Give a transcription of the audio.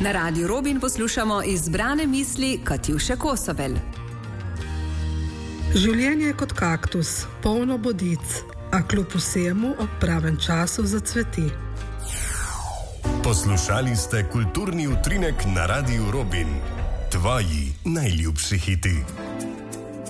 Na Radiu Robin poslušamo izbrane misli Katjuše Kosovel. Življenje je kot kaktus, polno bodic, a kljub vsemu ob pravem času zacveti. Poslušali ste kulturni utrinek na Radiu Robin. Tvoji najljubši hiti.